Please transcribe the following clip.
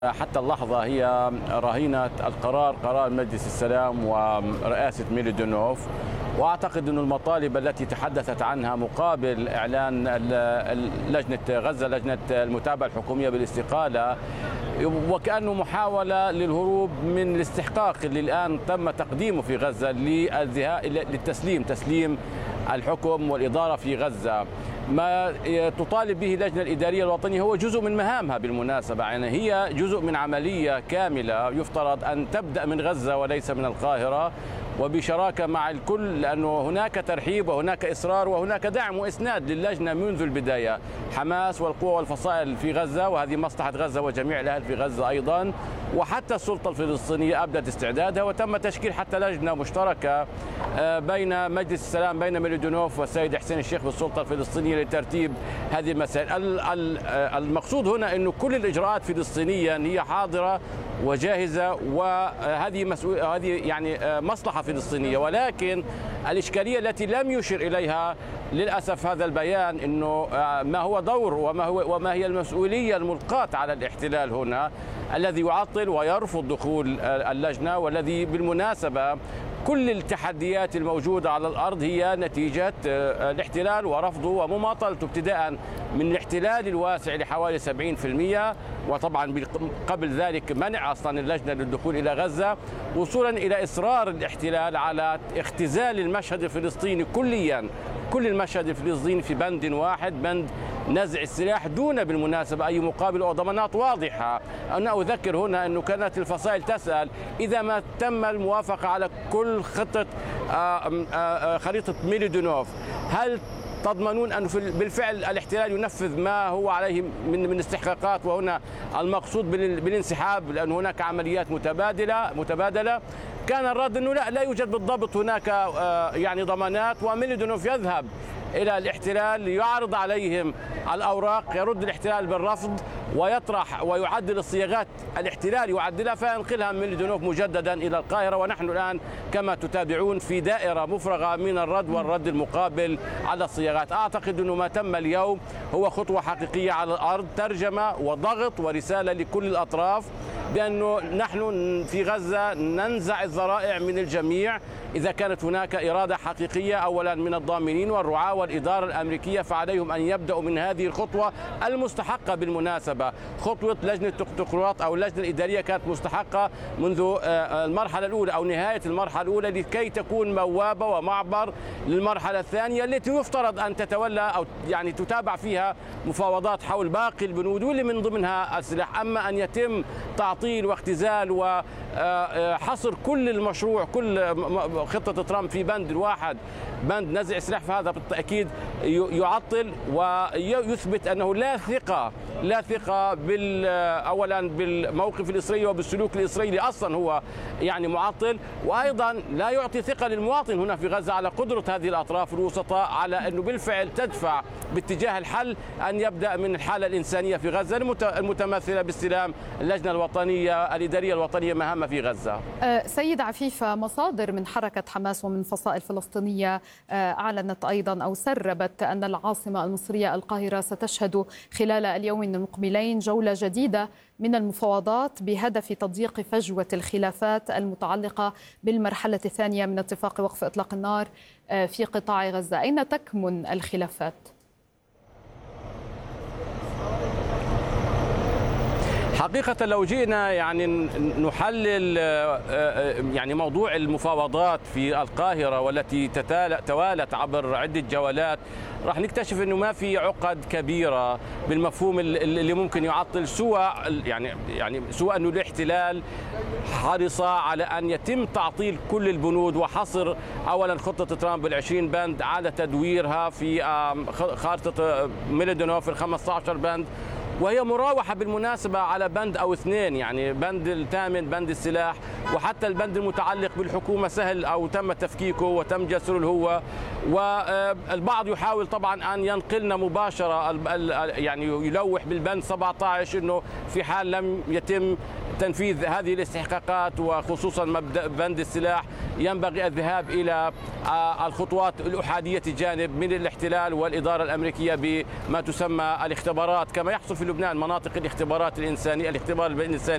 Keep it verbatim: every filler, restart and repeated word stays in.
حتى اللحظة هي رهينة القرار، قرار مجلس السلام ورئاسة ميلودينوف. وأعتقد أن المطالب التي تحدثت عنها مقابل إعلان لجنة غزة، لجنة المتابعة الحكومية بالاستقالة، وكأنه محاولة للهروب من الاستحقاق اللي الآن تم تقديمه في غزة للتسليم تسليم الحكم والإدارة في غزة. ما تطالب به اللجنة الإدارية الوطنية هو جزء من مهامها بالمناسبة، يعني هي جزء من عملية كاملة يفترض أن تبدأ من غزة وليس من القاهرة، وبشراكة مع الكل، لأنه هناك ترحيب وهناك إصرار وهناك دعم وإسناد للجنة منذ البداية. حماس والقوى والفصائل في غزة، وهذه مصلحة غزة وجميع الأهل في غزة أيضا، وحتى السلطة الفلسطينية أبدت استعدادها، وتم تشكيل حتى لجنة مشتركة بين مجلس السلام بين ميلودينوف والسيد حسين الشيخ بالسلطة الفلسطينية لترتيب هذه المسائل. المقصود هنا أنه كل الإجراءات فلسطينيا هي حاضرة وجاهزة، وهذه مسؤول هذه يعني مصلحة فلسطينية. ولكن الإشكالية التي لم يشر إليها للأسف هذا البيان أنه ما هو دور وما هو وما هي المسؤولية الملقاة على الاحتلال هنا، الذي يعطل ويرفض دخول اللجنة، والذي بالمناسبة كل التحديات الموجودة على الأرض هي نتيجة الاحتلال ورفضه ومماطلته، ابتداء من الاحتلال الواسع لحوالي سبعين بالمئة، وطبعا قبل ذلك منع أصلا اللجنة للدخول إلى غزة، وصولا إلى إصرار الاحتلال على اختزال المشهد الفلسطيني كليا، كل المشهد الفلسطيني في بند واحد، بند نزع السلاح، دون بالمناسبة أي مقابل أو ضمانات واضحة. أنا أذكر هنا أنه كانت الفصائل تسأل إذا ما تم الموافقة على كل خطة خريطة ميلودينوف، هل تضمنون أنه بالفعل الاحتلال ينفذ ما هو عليه من من استحقاقات؟ وهنا المقصود بالانسحاب، لأن هناك عمليات متبادلة متبادلة. كان الرد أنه لا لا يوجد بالضبط هناك يعني ضمانات، وميلودينوف يذهب إلى الاحتلال ليعرض عليهم الأوراق، يرد الاحتلال بالرفض ويطرح ويعدل الصياغات، الاحتلال يعدلها فينقلها ميلودينوف مجددا إلى القاهرة. ونحن الآن كما تتابعون في دائرة مفرغة من الرد والرد المقابل على الصياغات. أعتقد أنه ما تم اليوم هو خطوة حقيقية على الأرض، ترجمة وضغط ورسالة لكل الأطراف بأنه نحن في غزة ننزع الذرائع من الجميع. إذا كانت هناك إرادة حقيقية أولا من الضامنين والرعاة والإدارة الأمريكية، فعليهم أن يبدأوا من هذه الخطوة المستحقة بالمناسبة. خطوة لجنة التقريرات أو اللجنة الإدارية كانت مستحقة منذ المرحلة الأولى أو نهاية المرحلة الأولى، لكي تكون بوابة ومعبر للمرحلة الثانية التي يفترض أن تتولى أو يعني تتابع فيها مفاوضات حول باقي البنود واللي من ضمنها السلاح. أما أن يتم تعطيل واختزال وحصر كل المشروع، كل خطة ترامب في بند واحد، بند نزع السلاح، فهذا بالتأكيد يعطل ويثبت أنه لا ثقة لا ثقة بال أولا بالموقف الإسرائيلي وبالسلوك الإسرائيلي، أصلا هو يعني معطل، وأيضا لا يعطي ثقة للمواطن هنا في غزة على قدرة هذه الأطراف الوسطاء على أنه بالفعل تدفع باتجاه الحل، أن يبدأ من الحالة الإنسانية في غزة المتمثلة باستلام اللجنة الوطنية الإدارية الوطنية مهامها في غزة. سيد عفيف، مصادر من حركة حماس ومن فصائل فلسطينية أعلنت أيضا أو سربت أن العاصمة المصرية القاهرة ستشهد خلال اليومين المقبلين جولة جديدة من المفاوضات بهدف تضييق فجوة الخلافات المتعلقة بالمرحلة الثانية من اتفاق وقف إطلاق النار في قطاع غزة. أين تكمن الخلافات؟ حقيقة لو جئنا يعني نحلل يعني موضوع المفاوضات في القاهرة والتي توالت عبر عدة جولات، راح نكتشف انه ما في عقد كبيرة بالمفهوم اللي ممكن يعطل، سوى يعني يعني سوى انه الاحتلال حرص على ان يتم تعطيل كل البنود وحصر اولا خطة ترامب العشرين بند على تدويرها في خارطة ميلودينوف الخمسة عشر بند، وهي مراوحة بالمناسبة على بند أو اثنين، يعني بند الثامن بند السلاح، وحتى البند المتعلق بالحكومة سهل أو تم تفكيكه وتم جسره هو. والبعض يحاول طبعا أن ينقلنا مباشرة يعني يلوح بالبند سبعة عشر أنه في حال لم يتم تنفيذ هذه الاستحقاقات وخصوصا مبدأ بند السلاح ينبغي الذهاب إلى الخطوات الأحادية الجانب من الاحتلال والإدارة الأمريكية بما تسمى الاختبارات، كما يحصل في لبنان مناطق الاختبارات الإنسانية، الاختبار الإنساني